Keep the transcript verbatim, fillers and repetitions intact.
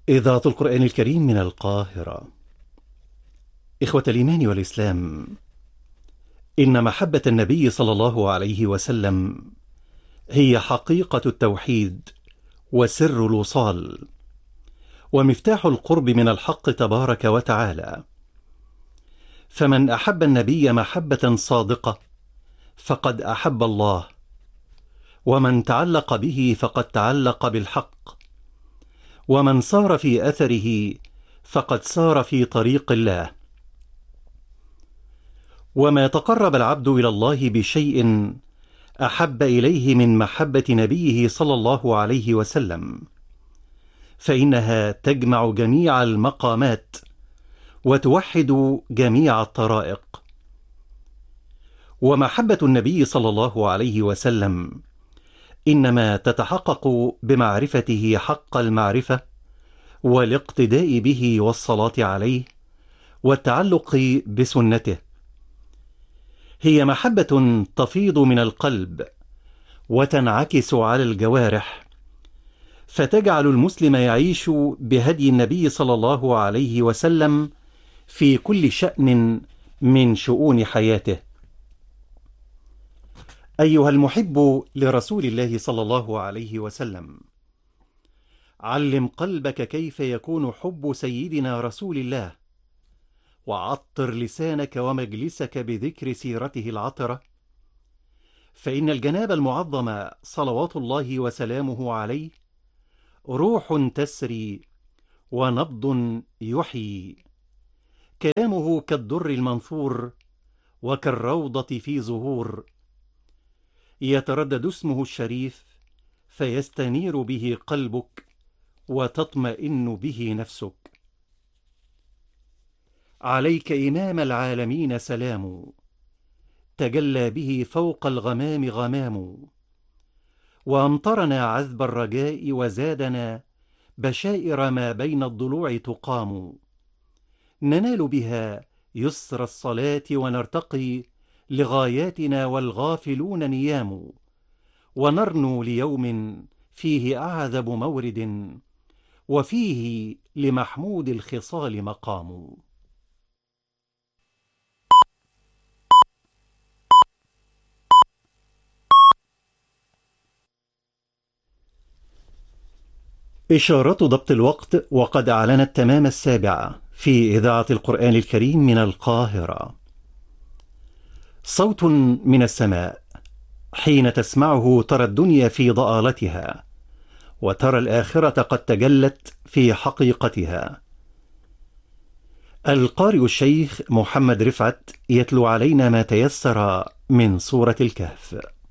إذاعة القرآن الكريم من القاهرة. إخوة الإيمان والإسلام، إن محبة النبي صلى الله عليه وسلم هي حقيقة التوحيد وسر الوصال ومفتاح القرب من الحق تبارك وتعالى. فمن أحب النبي محبة صادقة فقد أحب الله، ومن تعلق به فقد تعلق بالحق، ومن سار في أثره فقد سار في طريق الله. وما تقرب العبد إلى الله بشيء أحب إليه من محبة نبيه صلى الله عليه وسلم، فإنها تجمع جميع المقامات وتوحد جميع الطرائق. ومحبة النبي صلى الله عليه وسلم إنما تتحقق بمعرفته حق المعرفة، والاقتداء به والصلاة عليه، والتعلق بسنته. هي محبة تفيض من القلب وتنعكس على الجوارح، فتجعل المسلم يعيش بهدي النبي صلى الله عليه وسلم في كل شأن من شؤون حياته. أيها المحب لرسول الله صلى الله عليه وسلم، علم قلبك كيف يكون حب سيدنا رسول الله، وعطر لسانك ومجلسك بذكر سيرته العطرة، فإن الجناب المعظم صلوات الله وسلامه عليه روح تسري ونبض يحيي، كلامه كالدر المنثور وكالروضة في زهور، يتردد اسمه الشريف فيستنير به قلبك وتطمئن به نفسك. عليك إمام العالمين سلام، تجلى به فوق الغمام غمام، وأمطرنا عذب الرجاء وزادنا بشائر ما بين الضلوع تقام، ننال بها يسر الصلاة ونرتقي لغاياتنا والغافلون نيام، ونرنو ليوم فيه أعذب مورد وفيه لمحمود الخصال مقام. إشارة ضبط الوقت، وقد أعلنت تمام السابعة في إذاعة القرآن الكريم من القاهرة. صوت من السماء، حين تسمعه ترى الدنيا في ضآلتها، وترى الآخرة قد تجلت في حقيقتها. القارئ الشيخ محمد رفعت يتلو علينا ما تيسر من سورة الكهف.